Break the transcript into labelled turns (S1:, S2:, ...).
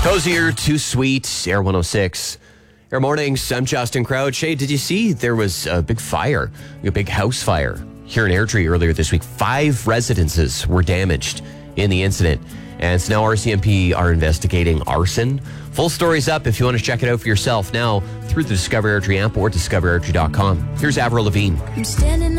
S1: Cozier, Too Sweet, Air 106. Air Mornings, I'm Justin Crouch. Hey, did you see there was a big fire, a big house fire here in Airdrie earlier this week? 5 residences were damaged in the incident. And so now RCMP are investigating arson. Full story's up if you want to check it out for yourself now through the Discover Airdrie app or discoverairdrie.com. Here's Avril Lavigne.
S2: I'm standing